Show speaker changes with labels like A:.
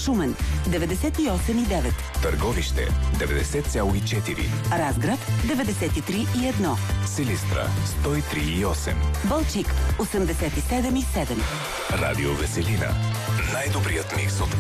A: Шумен 98,9.
B: Търговище 90,4.
A: Разград 93,1.
B: Силистра 103,8.
A: Балчик 87,7.
B: Радио Веселина. Най-добрият микс от